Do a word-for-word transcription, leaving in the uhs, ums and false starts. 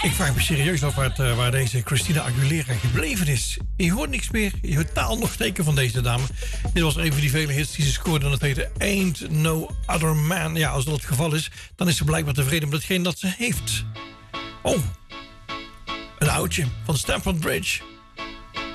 Ik vraag me serieus af waar, het, uh, waar deze Christina Aguilera gebleven is. Je hoort niks meer, je hoort taal nog teken van deze dame. Dit was een van die vele hits die ze scoorde en dat heette Ain't No Other Man. Ja, als dat het geval is, dan is ze blijkbaar tevreden met hetgeen dat ze heeft. Oh, een oudje van Stamford Bridge.